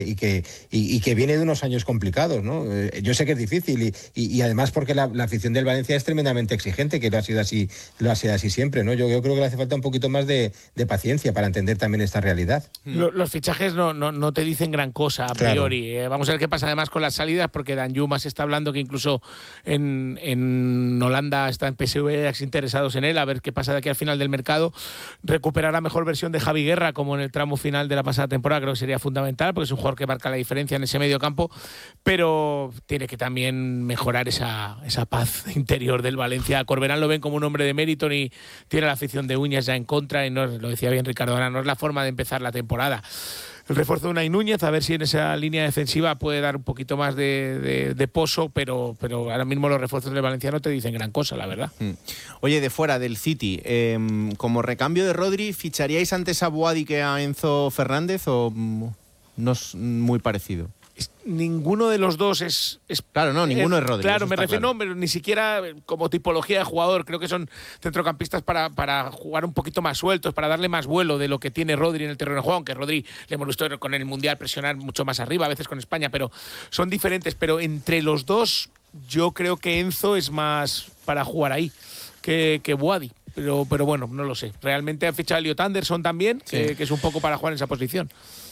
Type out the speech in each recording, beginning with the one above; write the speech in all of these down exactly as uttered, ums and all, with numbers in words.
y que, y, y que viene de unos años complicados, ¿no? Eh, yo sé que es difícil y, y, y además porque la, la afición del Valencia es tremendamente exigente, que lo ha sido así, lo ha sido así siempre, ¿no? Yo, yo creo que le hace falta un poquito más de, de paciencia para entender también esta realidad. Los, los fichajes no, no, no te dicen gran cosa a priori. Claro. Eh, vamos a ver qué pasa además con las salidas, porque Danjuma se está hablando que incluso en, en Holanda están P S V interesados en él, a ver qué pasa de aquí al final del mercado. Recuperar la mejor versión de Javi Guerra, como en el tramo final de la pasada temporada, creo que sería fundamental, porque es un jugador que marca la diferencia en ese medio campo, pero tiene que también mejorar esa, esa paz interior del Valencia. Corberán lo ven como un hombre de mérito y tiene la afición de uñas ya en contra, y no, lo decía bien Ricardo, ahora no es la forma de empezar la temporada. El refuerzo de Unai Núñez, a ver si en esa línea defensiva puede dar un poquito más de, de, de pozo, pero, pero ahora mismo los refuerzos del Valencia no te dicen gran cosa, la verdad. Mm. Oye, de fuera del City, eh, como recambio de Rodri, ¿ficharíais antes a Boadi que a Enzo Fernández o no es muy parecido? Ninguno de los dos es, es claro, no, ninguno eh, es Rodri. Claro, me refiero, claro. no, pero ni siquiera como tipología de jugador. Creo que son centrocampistas para, para jugar un poquito más sueltos, para darle más vuelo de lo que tiene Rodri en el terreno de juego, aunque Rodri le hemos visto con el Mundial presionar mucho más arriba, a veces con España, pero son diferentes. Pero entre los dos, yo creo que Enzo es más para jugar ahí que, que Boadi. Pero, pero bueno, no lo sé. Realmente han fichado a Elliot Anderson también, sí. que, que es un poco para jugar en esa posición.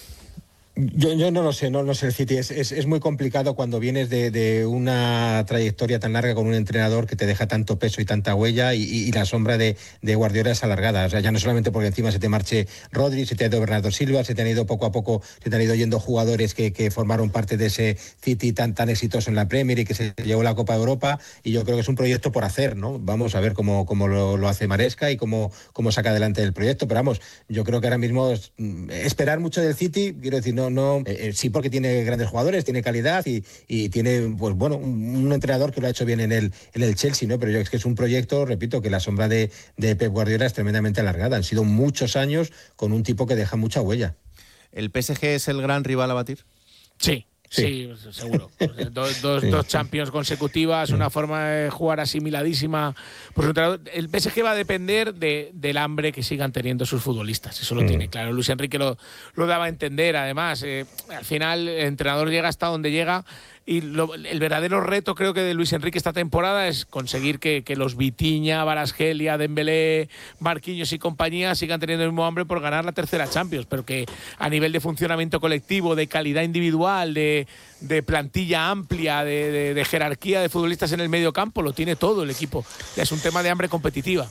Yo, yo no lo sé, no, no sé el City. Es, es, es muy complicado cuando vienes de, de una trayectoria tan larga con un entrenador que te deja tanto peso y tanta huella y, y, y la sombra de, de Guardiola es alargada. O sea, ya no solamente porque encima se te marche Rodri, se te ha ido Bernardo Silva, se te han ido poco a poco, se te han ido yendo jugadores que, que formaron parte de ese City tan, tan exitoso en la Premier y que se llevó la Copa de Europa, y yo creo que es un proyecto por hacer, ¿no? Vamos a ver cómo, cómo lo, lo hace Maresca y cómo, cómo saca adelante el proyecto, pero vamos, yo creo que ahora mismo es, esperar mucho del City, quiero decir, no no eh, sí, porque tiene grandes jugadores, tiene calidad y, y tiene, pues bueno, un, un entrenador que lo ha hecho bien en el, en el Chelsea, ¿no? Pero yo es que es un proyecto, repito, que la sombra de, de Pep Guardiola es tremendamente alargada. Han sido muchos años con un tipo que deja mucha huella. ¿El P S G es el gran rival a batir? Sí. Sí, sí, seguro. Dos, dos, sí. dos Champions consecutivas, una forma de jugar asimiladísima. Pues el P S G va a depender de, del hambre que sigan teniendo sus futbolistas. Eso lo mm. tiene claro. Luis Enrique lo, lo daba a entender, además. Eh, al final, el entrenador llega hasta donde llega. Y lo, el verdadero reto, creo que de Luis Enrique esta temporada es conseguir que, que los Vitinha, Kvaratskhelia, Dembélé, Marquinhos y compañía sigan teniendo el mismo hambre por ganar la tercera Champions, pero que a nivel de funcionamiento colectivo, de calidad individual, de, de plantilla amplia, de, de, de jerarquía de futbolistas en el medio campo, lo tiene todo el equipo. Ya es un tema de hambre competitiva.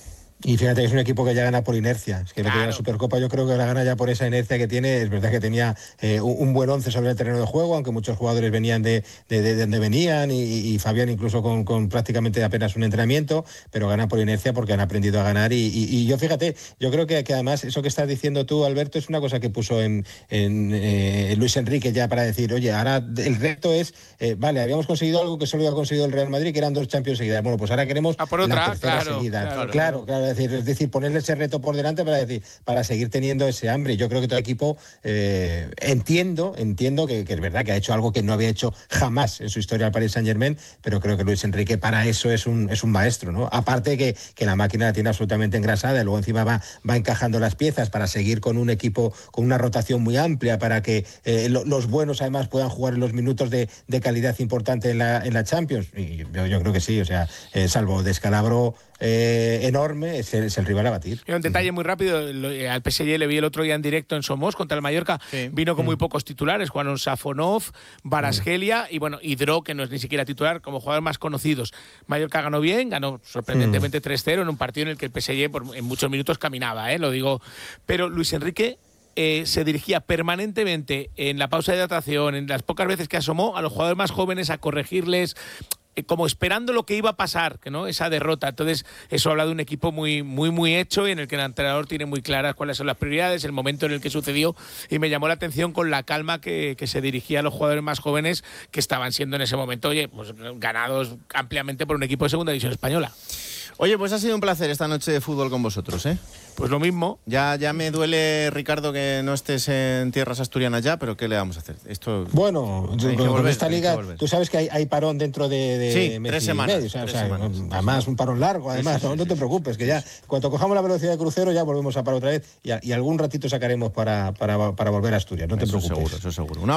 Y fíjate que es un equipo que ya gana por inercia. Es que claro. la Supercopa yo creo que la gana ya por esa inercia que tiene. Es verdad que tenía eh, un buen once sobre el terreno de juego, aunque muchos jugadores venían de, de, de, de donde venían y, y Fabián incluso con, con prácticamente apenas un entrenamiento, pero gana por inercia porque han aprendido a ganar. Y, y, y yo fíjate, yo creo que, que además eso que estás diciendo tú, Alberto, es una cosa que puso en, en eh, Luis Enrique ya para decir, oye, ahora el reto es, eh, vale, habíamos conseguido algo que solo había conseguido el Real Madrid, que eran dos Champions seguidas. Bueno, pues ahora queremos a por otra, la tercera claro, seguida. Claro, claro. claro, claro. Es decir, es decir, ponerle ese reto por delante para decir, para seguir teniendo ese hambre. Yo creo que todo el equipo eh, entiendo, entiendo que, que es verdad que ha hecho algo que no había hecho jamás en su historia al Paris Saint-Germain, pero creo que Luis Enrique para eso es un, es un maestro, ¿no? Aparte que, que la máquina la tiene absolutamente engrasada y luego encima va, va encajando las piezas para seguir con un equipo con una rotación muy amplia para que eh, lo, los buenos además puedan jugar en los minutos de, de calidad importante en la, en la Champions. Y yo, yo creo que sí, o sea, eh, salvo descalabro Eh, enorme, es el, es el rival a batir. Y un detalle muy rápido, lo, al P S G le vi el otro día en directo en Somos contra el Mallorca, sí. vino con muy pocos titulares, jugaron Safonov, Kvaratskhelia y bueno, Hidro, que no es ni siquiera titular, como jugadores más conocidos. Mallorca ganó bien, ganó sorprendentemente tres cero en un partido en el que el P S G por, en muchos minutos caminaba, ¿eh? lo digo, pero Luis Enrique Eh, se dirigía permanentemente en la pausa de hidratación, en las pocas veces que asomó a los jugadores más jóvenes a corregirles, eh, como esperando lo que iba a pasar, que no esa derrota. Entonces eso habla de un equipo muy muy muy hecho y en el que el entrenador tiene muy claras cuáles son las prioridades, el momento en el que sucedió, y me llamó la atención con la calma que, que se dirigía a los jugadores más jóvenes que estaban siendo en ese momento, oye, pues ganados ampliamente por un equipo de segunda división española. Oye, pues ha sido un placer esta noche de fútbol con vosotros, ¿eh? Pues lo mismo. Ya, ya me duele, Ricardo, que no estés en tierras asturianas ya, pero ¿qué le vamos a hacer? Esto Bueno, con, volver, con esta liga, tú sabes que hay, hay parón dentro de, de sí, mes tres y semanas, medio, o sea, tres o sea, semanas, además sí, un parón largo, además, sí, sí, no, sí, no te sí, preocupes, sí, que ya sí. cuando cojamos la velocidad de crucero ya volvemos a parar otra vez y, y algún ratito sacaremos para, para, para volver a Asturias, no te Eso preocupes. seguro, eso seguro. Una